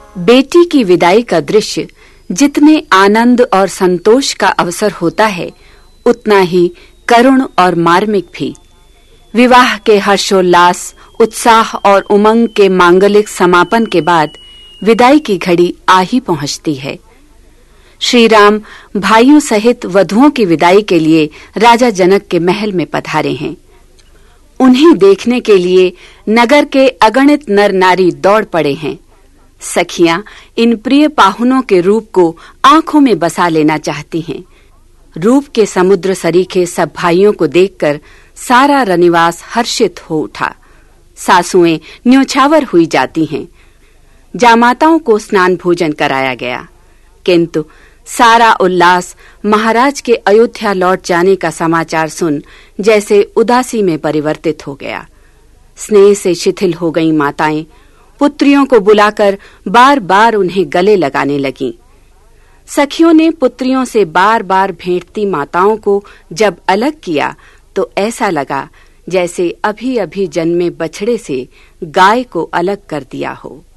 बेटी की विदाई का दृश्य जितने आनंद और संतोष का अवसर होता है, उतना ही करुण और मार्मिक भी। विवाह के हर्षोल्लास, उत्साह और उमंग के मांगलिक समापन के बाद विदाई की घड़ी आ ही पहुंचती है। श्री राम भाइयों सहित वधुओं की विदाई के लिए राजा जनक के महल में पधारे हैं। उन्हें देखने के लिए नगर के अगणित नर नारी दौड़ पड़े हैं। सखियां इन प्रिय पाहुनों के रूप को आंखों में बसा लेना चाहती हैं। रूप के समुद्र सरीखे सब भाइयों को देखकर सारा रनिवास हर्षित हो उठा। सासुएं न्योछावर हुई जाती हैं। जामाताओं को स्नान भोजन कराया गया, किंतु सारा उल्लास महाराज के अयोध्या लौट जाने का समाचार सुन जैसे उदासी में परिवर्तित हो गया। स्नेह से शिथिल हो गईं माताएं पुत्रियों को बुलाकर बार-बार उन्हें गले लगाने लगीं। सखियों ने पुत्रियों से बार-बार भेंटती माताओं को जब अलग किया तो ऐसा लगा जैसे अभी-अभी जन्मे बछड़े से गाय को अलग कर दिया हो।